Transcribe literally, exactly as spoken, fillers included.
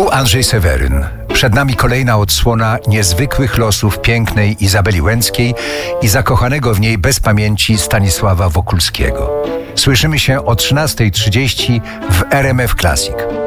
Tu Andrzej Seweryn. Przed nami kolejna odsłona niezwykłych losów pięknej Izabeli Łęckiej i zakochanego w niej bez pamięci Stanisława Wokulskiego. Słyszymy się o trzynastej trzydzieści w R M F Classic.